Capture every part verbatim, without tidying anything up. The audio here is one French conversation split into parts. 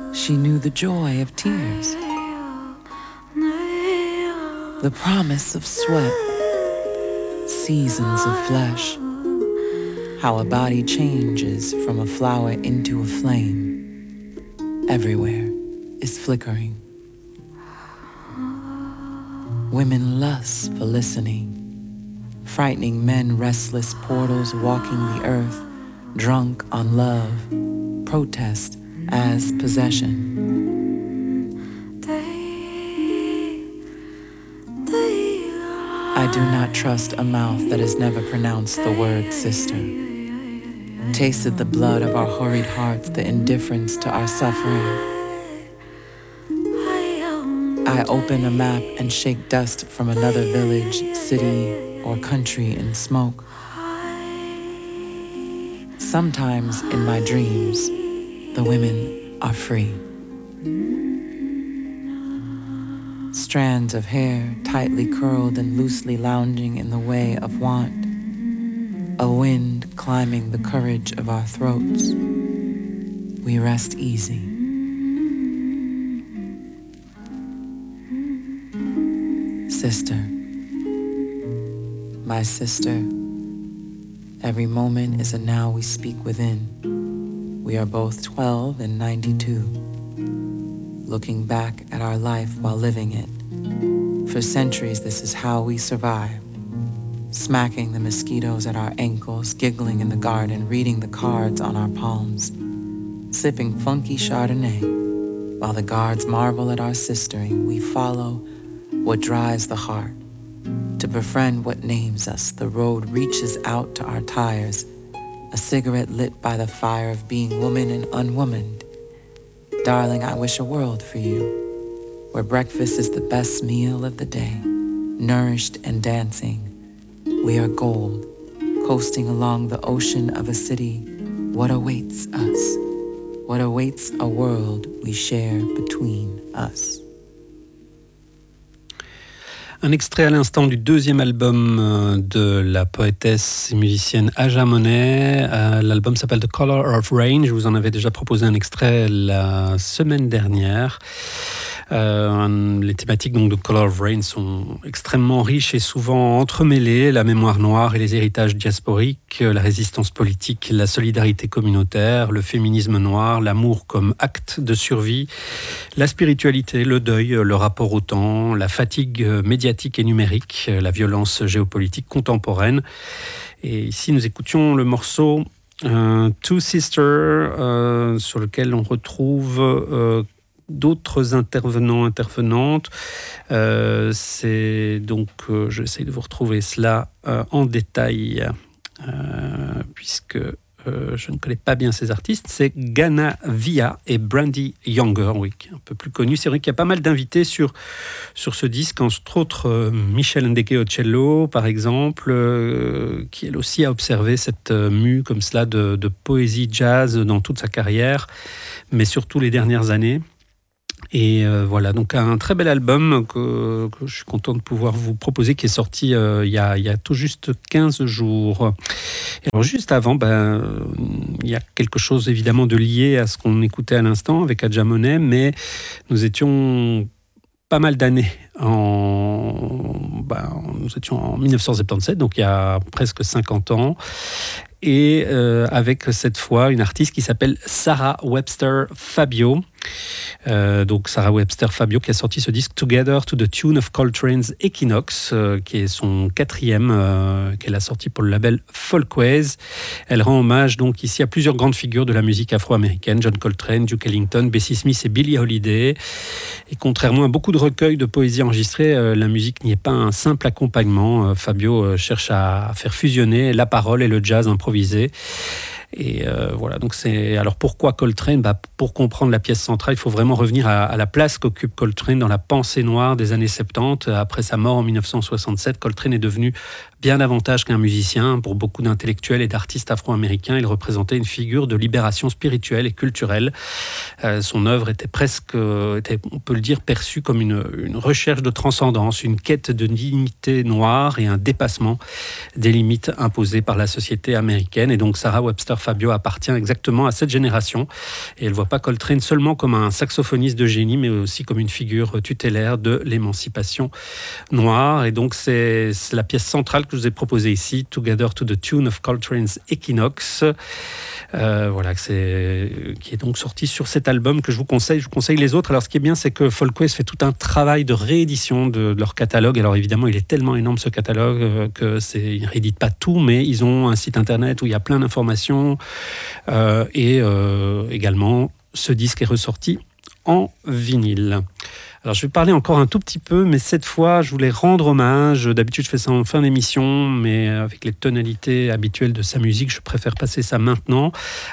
She knew the joy of tears, the promise of sweat, seasons of flesh, how a body changes from a flower into a flame. Everywhere is flickering. Women lust for listening, frightening men restless portals walking the earth, drunk on love, protest as possession. I do not trust a mouth that has never pronounced the word sister, tasted the blood of our hurried hearts, the indifference to our suffering. I open a map and shake dust from another village, city, or country in smoke. Sometimes in my dreams, the women are free. Strands of hair tightly curled and loosely lounging in the way of want. A wind climbing the courage of our throats. We rest easy. Sister, my sister, every moment is a now we speak within. We are both twelve and ninety-two, looking back at our life while living it. For centuries, this is how we survived. Smacking the mosquitoes at our ankles, giggling in the garden, reading the cards on our palms, sipping funky Chardonnay, while the guards marvel at our sistering. We follow what drives the heart. To befriend what names us, the road reaches out to our tires, a cigarette lit by the fire of being woman and unwomaned. Darling, I wish a world for you, where breakfast is the best meal of the day, nourished and dancing. We are gold, coasting along the ocean of a city. What awaits us? What awaits a world we share between us? Un extrait à l'instant du deuxième album de la poétesse et musicienne Aja Monet. L'album s'appelle The Color of Rain. Je vous en avais déjà proposé un extrait la semaine dernière. Euh, les thématiques donc, de Color of Rain sont extrêmement riches et souvent entremêlées. La mémoire noire et les héritages diasporiques, la résistance politique, la solidarité communautaire, le féminisme noir, l'amour comme acte de survie, la spiritualité, le deuil, le rapport au temps, la fatigue médiatique et numérique, la violence géopolitique contemporaine. Et ici, nous écoutions le morceau euh, Two Sisters, euh, sur lequel on retrouve euh, d'autres intervenants, intervenantes. Euh, c'est donc, euh, j'essaie de vous retrouver cela euh, en détail, euh, puisque euh, je ne connais pas bien ces artistes. C'est Ghana Via et Brandy Younger, oui, qui est un peu plus connu. C'est vrai qu'il y a pas mal d'invités sur, sur ce disque, entre autres euh, Michel Ndeke au cello, par exemple, euh, qui elle aussi a observé cette euh, mue comme cela de, de poésie jazz dans toute sa carrière, mais surtout les dernières années. Et euh, voilà, donc un très bel album que, que je suis content de pouvoir vous proposer, qui est sorti euh, il, y a, il y a tout juste quinze jours. Et alors juste avant, ben, il y a quelque chose évidemment de lié à ce qu'on écoutait à l'instant avec Aja Monet, mais nous étions pas mal d'années en, ben, nous étions en dix-neuf cent soixante-dix-sept, donc il y a presque cinquante ans. Et euh, avec cette fois une artiste qui s'appelle Sarah Webster Fabio. Euh, donc Sarah Webster Fabio qui a sorti ce disque Together to the Tune of Coltrane's Equinox, euh, qui est son quatrième, euh, qu'elle a sorti pour le label Folkways. Elle rend hommage donc ici à plusieurs grandes figures de la musique afro-américaine, John Coltrane, Duke Ellington, Bessie Smith et Billie Holiday. Et contrairement à beaucoup de recueils de poésie enregistrés, euh, la musique n'y est pas un simple accompagnement. Euh, Fabio euh, cherche à faire fusionner la parole et le jazz improvisé. Et euh, voilà, donc c'est... Alors pourquoi Coltrane ? Bah, pour comprendre la pièce centrale, il faut vraiment revenir à, à la place qu'occupe Coltrane dans la pensée noire des années soixante-dix. Après sa mort en dix-neuf cent soixante-sept, Coltrane est devenu Bien davantage qu'un musicien, pour beaucoup d'intellectuels et d'artistes afro-américains, il représentait une figure de libération spirituelle et culturelle. Euh, son œuvre était presque, était, on peut le dire, perçue comme une, une recherche de transcendance, une quête de dignité noire et un dépassement des limites imposées par la société américaine. Et donc Sarah Webster Fabio appartient exactement à cette génération. Et elle ne voit pas Coltrane seulement comme un saxophoniste de génie, mais aussi comme une figure tutélaire de l'émancipation noire. Et donc c'est, c'est la pièce centrale que je vous ai proposée ici, Together to the Tune of Coltrane's Equinox. Euh, voilà, que c'est, qui est donc sorti sur cet album que je vous conseille. Je vous conseille les autres. Alors, ce qui est bien, c'est que Folkways fait tout un travail de réédition de, de leur catalogue. Alors, évidemment, il est tellement énorme, ce catalogue, euh, que c'est, ils ne rééditent pas tout, mais ils ont un site internet où il y a plein d'informations. Euh, et euh, également, ce disque est ressorti en vinyle. Alors, je vais parler encore un tout petit peu, mais cette fois, je voulais rendre hommage. D'habitude, je fais ça en fin d'émission, mais avec les tonalités habituelles de sa musique, je préfère passer ça maintenant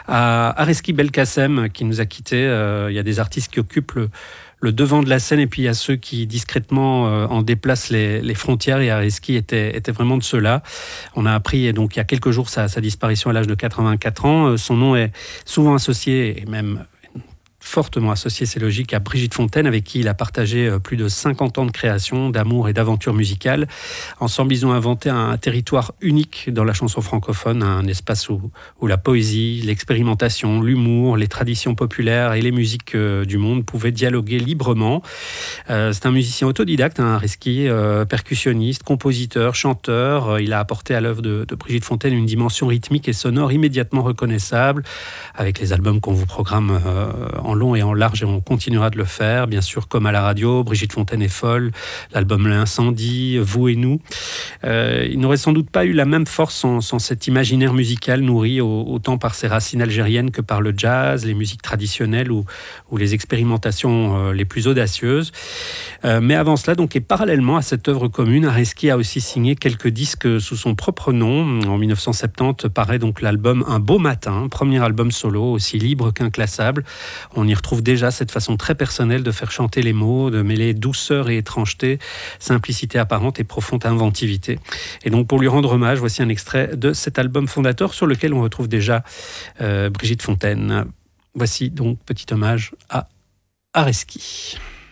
à Areski Belkacem, qui nous a quittés. Euh, il y a des artistes qui occupent le, le devant de la scène, et puis il y a ceux qui discrètement euh, en déplacent les, les frontières, et Areski était, était vraiment de ceux-là. On a appris donc il y a quelques jours sa, sa disparition à l'âge de quatre-vingt-quatre ans. Euh, son nom est souvent associé, et même fortement associé, c'est logique, à Brigitte Fontaine, avec qui il a partagé plus de cinquante ans de création, d'amour et d'aventure musicale. Ensemble, ils ont inventé un territoire unique dans la chanson francophone, un espace où, où la poésie, l'expérimentation, l'humour, les traditions populaires et les musiques du monde pouvaient dialoguer librement. Euh, c'est un musicien autodidacte, un Areski, euh, percussionniste, compositeur, chanteur. Il a apporté à l'œuvre de, de Brigitte Fontaine une dimension rythmique et sonore immédiatement reconnaissable, avec les albums qu'on vous programme euh, en long et en large, et on continuera de le faire, bien sûr, comme à la radio. Brigitte Fontaine est folle, l'album L'Incendie, Vous et nous. Euh, il n'aurait sans doute pas eu la même force sans, sans cet imaginaire musical nourri au, autant par ses racines algériennes que par le jazz, les musiques traditionnelles ou, ou les expérimentations euh, les plus audacieuses. Euh, mais avant cela, donc, et parallèlement à cette œuvre commune, Areski a aussi signé quelques disques sous son propre nom. En dix-neuf cent soixante-dix paraît donc l'album Un beau matin, premier album solo, aussi libre qu'inclassable. On y retrouve déjà cette façon très personnelle de faire chanter les mots, de mêler douceur et étrangeté, simplicité apparente et profonde inventivité. Et donc, pour lui rendre hommage, voici un extrait de cet album fondateur sur lequel on retrouve déjà euh, Brigitte Fontaine. Voici donc petit hommage à Areski.